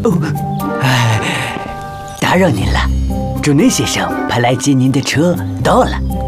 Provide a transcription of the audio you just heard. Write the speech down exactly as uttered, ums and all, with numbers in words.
哦，哎，打扰您了，主任先生派来接您的车到了。